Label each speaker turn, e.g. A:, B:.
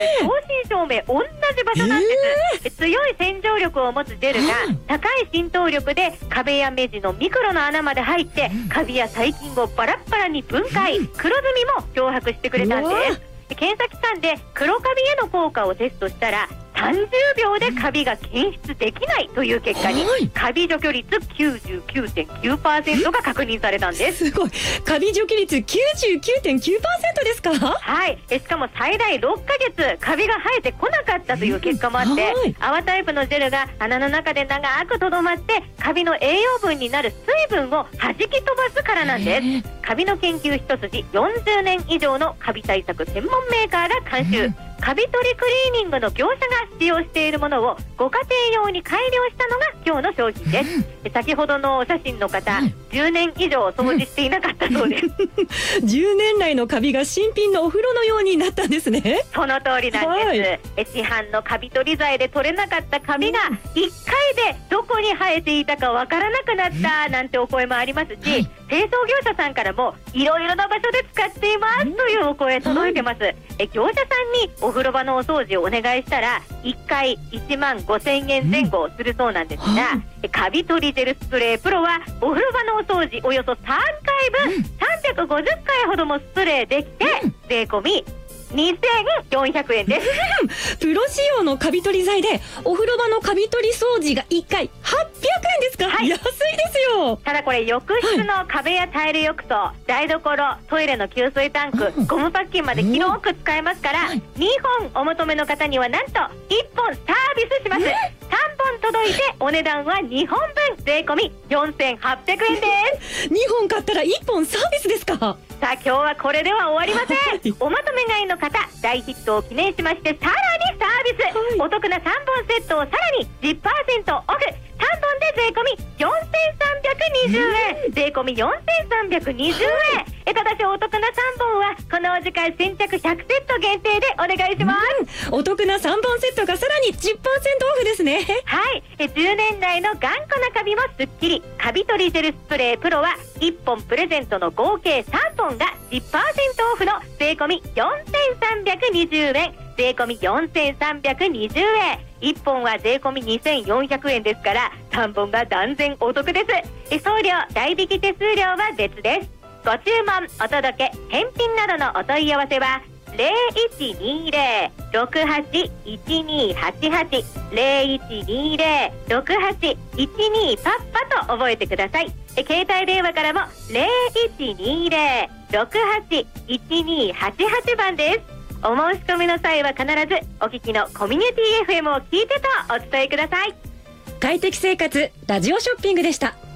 A: 正真正銘同じ場所なんです。強い洗浄力を持つジェルが高い浸透力で壁や目地のミクロの穴まで入ってカビや細菌をバラッバラに分解、黒ずみも漂白してくれたんです。検査機関で黒カビへの効果をテストしたら30秒でカビが検出できないという結果に、カビ除去率 99.9% が確認されたんです。
B: すごい。カビ除去率 99.9% ですか？
A: はい。しかも最大6ヶ月カビが生えてこなかったという結果もあって、泡タイプのジェルが穴の中で長くとどまってカビの栄養分になる水分を弾き飛ばすからなんです。カビの研究一筋40年以上のカビ対策専門メーカーが監修、カビ取りクリーニングの業者が使用しているものをご家庭用に改良したのが今日の商品です。先ほどのお写真の方、10年以上掃除していなかったそうです
B: 10年来のカビが新品のお風呂のようになったんですね。
A: その通りなんです。市販のカビ取り剤で取れなかったカビが1回でどこに生えていたかわからなくなったなんてお声もありますし、清掃業者さんからもいろいろな場所で使っていますというお声届いてます。業者さんにお風呂場のお掃除をお願いしたら1回1万5000円前後するそうなんですが、カビ取りジェルスプレープロはお風呂場のお掃除およそ3回分350回ほどもスプレーできて税込み2400円です
B: プロ仕様のカビ取り剤でお風呂場のカビ取り掃除が1回800円ですか？安いですよ。
A: ただこれ浴室の壁やタイル浴槽、台所、トイレの給水タンク、ゴムパッキンまで広く使えますから、2本お求めの方にはなんと1本サービスします。3本届いてお値段は2本分税込み4800円です
B: 2本買ったら1本サービスですか？
A: さあ今日はこれでは終わりませんおまとめ買いの方、大ヒットを記念しましてさらにサービス、お得な3本セットをさらに 10% オフ、3本で税込み4320円、税込み4320円ただしお得な3本はこのお時間先着100セット限定でお願いします、
B: お得な3本セットがさらに 10% オフですね。
A: はい、10年来の頑固なカビもスッキリ、カビ取りジェルスプレープロは1本プレゼントの合計3本が 10% オフの税込み4320円、税込み4320円、1本は税込み2400円ですから3本が断然お得です。送料代引き手数料は別です。ご注文、お届け、返品などのお問い合わせは 0120-681288 0120-6812パッパと覚えてください。携帯電話からも 0120-681288 番です。お申し込みの際は必ずお聞きのコミュニティ FM を聞いてとお伝えください。
B: 快適生活ラジオショッピングでした。